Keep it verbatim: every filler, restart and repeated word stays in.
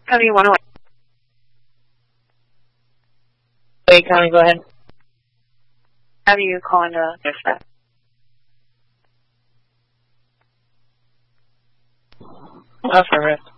County one oh eight. Wait, County, go ahead. How do you call into dispatch? That's perfect.